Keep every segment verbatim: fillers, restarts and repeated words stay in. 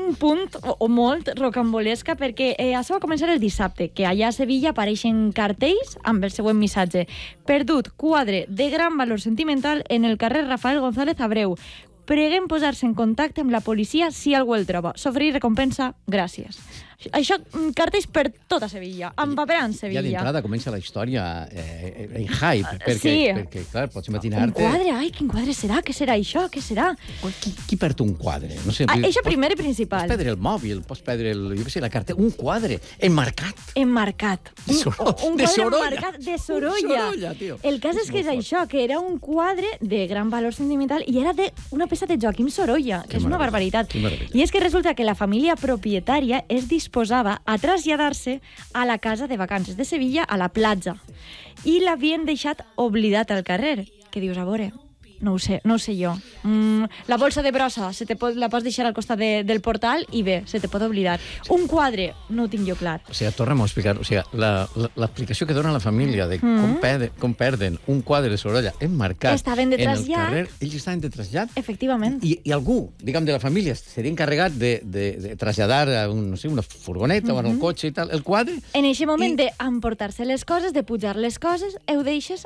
un punt, o, o molt, rocambolesca, perquè eh, això va començar el dissabte, que allà a Sevilla apareixen cartells amb el següent missatge. Perdut quadre de gran valor sentimental en el carrer Rafael González Abreu. Preguem posar-se en contacte amb la policia si algú el troba. S'oferir recompensa, gràcies. Això, cartells per tota Sevilla, empapellant Sevilla. Ja d'entrada comença la història eh, en hype, perquè, sí. perquè clar, pots imaginar-te... Un quadre, ai, quin quadre serà? Què serà això? Què serà? Qui, qui perd un quadre? No sé, Ah, això pots, primer i principal. Pots perdre el mòbil, pots perdre el, jo què sé, la carta, un quadre enmarcat. Enmarcat. De Soro- un, un de quadre Sorolla. enmarcat de Un Sorolla. Sorolla, tio. El cas és, És que és molt això, que era un quadre de gran valor sentimental i era d'una peça de Joaquim Sorolla, que Que és una meravella, barbaritat. que meravella. I és que resulta que la família propietària es disposava a traslladar-se a la casa de vacances de Sevilla, a la platja. I l'havien deixat oblidat al carrer. Què dius, a veure? No ho sé, no ho sé jo. Mm, la bolsa de brossa se te pot, la pots deixar al costat de, del portal i bé, se te pot oblidar. Un quadre, no ho tinc jo clar. O sigui, tornem a explicar, o sigui, l'explicació que dona la família de Mm. com, perden, com perden un quadre de Sorolla enmarcat Estaven de en el trasllat. carrer, ells estaven de trasllat, Efectivament. i, i algú, diguem, de la família seria encarregat de, de, de traslladar a un, no sé, una furgoneta o en el cotxe i tal, el quadre. En aquest moment I- d'emportar-se les coses, de pujar les coses, ho deixes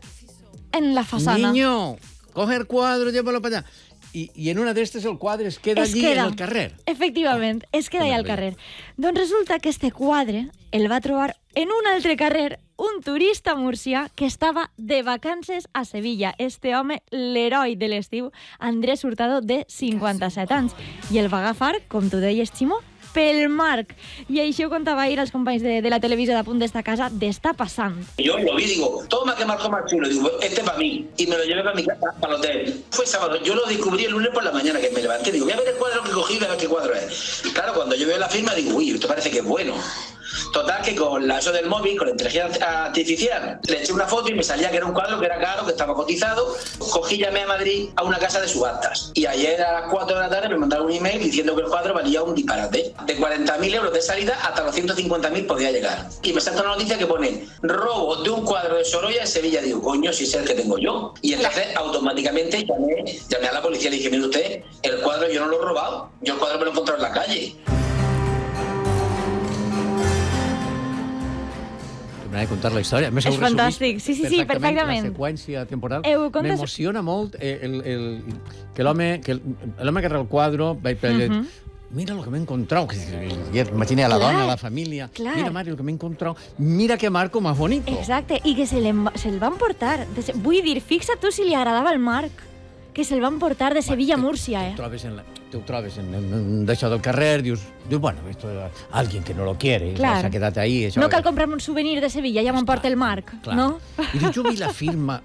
en la façana. Niño, coge el quadre, llévalo para allá. I, i en una d'estes el quadre es queda Es allí queda. en el carrer. Efectivament, es queda Que allà al meravella. carrer. Doncs resulta que este quadre el va trobar en un altre carrer un turista murcià que estava de vacances a Sevilla. Este home, l'heroi de l'estiu, Andrés Hurtado, de cinquanta-set anys. I el va agafar, com tu deies, Ximo, pel marc. I això contava ahir als companys de, de la televisió de Punt d'esta casa d'estar passant. Yo lo vi, digo, toma que marco más chulo. Digo, este es para mí. Y me lo llevé para mi casa, para el hotel. Fue sábado. Yo lo descubrí el lunes por la mañana, que me levanté. Digo, voy a ver el cuadro que cogí, voy a ver qué cuadro es. Claro, cuando yo veo la firma, digo, uy, esto parece que es bueno. Total, que con la eso del móvil, con la inteligencia artificial, le eché una foto y me salía que era un cuadro que era caro, que estaba cotizado. Cogí, llamé a Madrid a una casa de subastas. Y ayer a las cuatro de la tarde me mandaron un email diciendo que el cuadro valía un disparate. De cuarenta mil euros de salida hasta los ciento cincuenta mil podía llegar. Y me salta una noticia que pone robo de un cuadro de Sorolla en Sevilla. Digo, coño, si es el que tengo yo. Y entonces automáticamente llamé, llamé a la policía y le dije, mire usted, el cuadro yo no lo he robado. Yo el cuadro me lo he encontrado en la calle. M'he de contar la història. Més És heu resumit fantàstic. Sí, sí, sí, perfectament. La seqüència temporal. Eh, ho contes- M'emociona molt eh, el, el, que l'home que l'home que agarra el quadro va per uh -huh. Mira lo que me he encontrado. Que, que, imagina a la Clar, dona, a la família. clar. Mira, Mario, lo que me he encontrado. Mira que marco más bonito. Exacte, i que se'l se van portar. De se... Vull dir, fixa't tu si li agradava el Marc, que se'l van portar de Sevilla a Múrcia, eh? Te ho trobes en, la, te ho trobes en, en, en d'això del carrer, dius, dius, bueno, esto es alguien que no lo quiere, Clar. s'ha quedat ahí. Això, No cal comprar-me un souvenir de Sevilla, ja m'emporta el Marc, Clar. no? Y yo vi la firma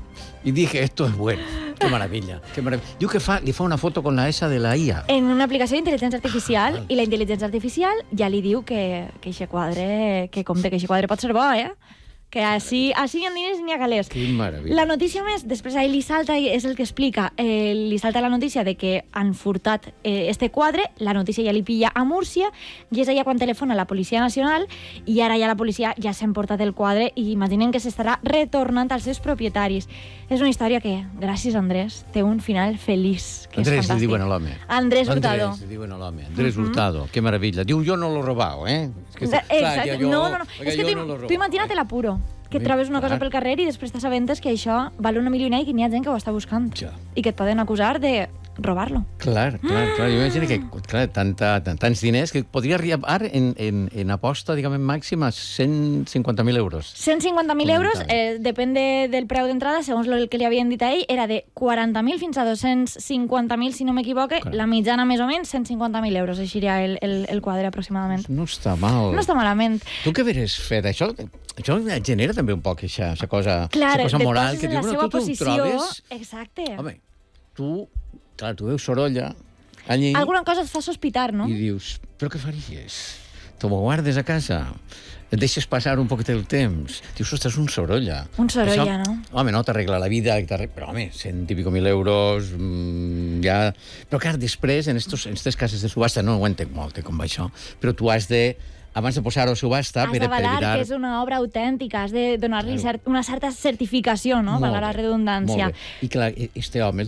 y dije, esto es bueno. Qué maravilla, qué maravilla. Diu que fa, li fa una foto con la esa de la I A. En una aplicació d'intel·ligència artificial, Ah, val. i la intel·ligència artificial ja li diu que, que eixe quadre, que compte, que eixe quadre pot ser bo, eh? Que així, així en diners n'hi ha calés. Qué maravilla. La notícia més, després ahí li salta, i és el que explica, eh, li salta la notícia de que han furtat eh, este quadre, la notícia ja li pilla a Múrcia, i és allà quan telefona la Policia Nacional, i ara ja la policia ja s'ha emportat el quadre, i imaginen que s'estarà retornant als seus propietaris. És una història que, gràcies Andrés, té un final feliç, que Andrés, és li fantàstic. diuen a l'home. Andrés Hurtado. Andrés, li diuen a l'home. Andrés Hurtado, qué maravilla. Diu, yo no lo he robado, eh? Es que, clar, Exacte. ja jo, No, no, no. perquè És que jo tu, no lo he tu imagina't robado, eh? l'apuro. Que et Sí, trobes una cosa clar. pel carrer i després t'assabentes que això val una milionà i que n'hi ha gent que ho està buscant. Ja. I que et poden acusar de robar-lo. Clar, clar, clar. Jo imagino que clar, tanta, tant, tants diners que podria arribar en, en, en aposta, diguem, màxima, cent cinquanta mil euros. cent cinquanta mil euros, Comentava. eh, depèn de, del preu d'entrada, segons el que li havien dit a ell, era de quaranta mil fins a dos-cents cinquanta mil, si no m'equivoque. Clar. La mitjana, més o menys, cent cinquanta mil euros, així era el, el, el quadre aproximadament. No està mal. No està malament. Tu què veres fet? Això, això genera també un poc aquesta cosa, Clar, cosa de moral. poses Que en diu, la bueno, seva tu, tu posició... trobes... Exacte. Home, tu, clar, tu veus Sorolla allí Alguna cosa et fa sospitar, no? i dius, però què faries? Te ho guardes a casa? Et deixes passar un poquet el temps? Dius, ostres, un Sorolla. Un Sorolla, Això, no? Home, no t'arregla la vida, t'arregla- però home, cent i pico mil euros, mmm, ja... Però clar, després, en estos, en estes cases de subhasta, no ho entenc molt, eh, com va això, però tu has de, abans de posar-ho a subhasta, Has per, per d'avalar evitar... que és una obra autèntica, has de donar-li Claro. cert, una certa certificació, no? Molt Valga la bé, redundància. molt bé. I clar, este home